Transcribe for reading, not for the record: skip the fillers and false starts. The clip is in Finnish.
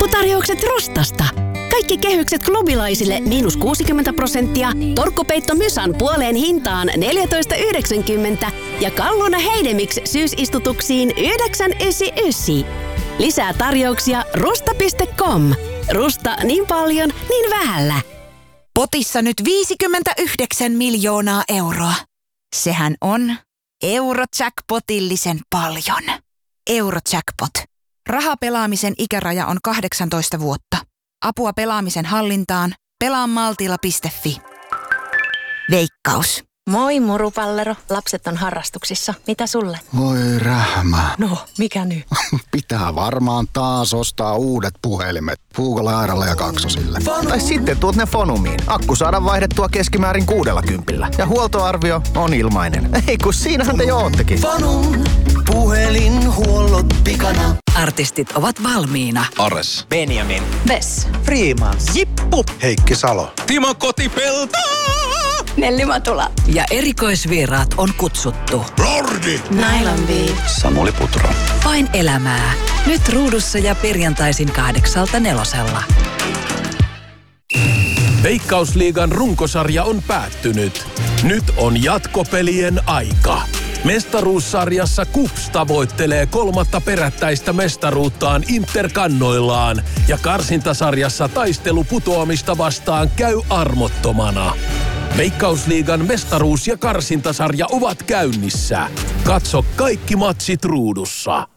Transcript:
Pikkutarjoukset Rustasta. Kaikki kehykset klubilaisille -60%, torkkupeitto Mysan puoleen hintaan 14,90 ja Kalluna Heidemix syysistutuksiin 9,99. Lisää tarjouksia rusta.com. Rusta niin paljon, niin vähällä. Potissa nyt 59 miljoonaa euroa. Sehän on Eurojackpotillisen paljon. Eurojackpot. Rahapelaamisen ikäraja on 18 vuotta. Apua pelaamisen hallintaan. Pelaa maltilla.fi. Veikkaus. Moi murupallero. Lapset on harrastuksissa. Mitä sulle? Voi rähmä. No, mikä nyt? Pitää varmaan taas ostaa uudet puhelimet. Puukolla, Airalla ja Kaksosille. Tai sitten tuot ne Fonumiin. Akku saadaan vaihdettua keskimäärin 60. Ja huoltoarvio on ilmainen. Ei kun siinähän te jo oottekin. Fonum. Puhelinhuollot pikana. Artistit ovat valmiina. Ares. Benjamin. Vess. Freeman. Jippu. Heikki Salo. Timo Kotipelto. Nelli Matula. Ja erikoisvieraat on kutsuttu. Lordi. Nylon Beat. Samuli Putro. Vain elämää. Nyt ruudussa ja perjantaisin 8:00 Veikkausliigan runkosarja on päättynyt. Nyt on jatkopelien aika. Mestaruussarjassa KuPS tavoittelee 3. perättäistä mestaruuttaan Interkannoillaan ja karsintasarjassa taistelu putoamista vastaan käy armottomana. Veikkausliigan mestaruus- ja karsintasarja ovat käynnissä. Katso kaikki matsit ruudussa.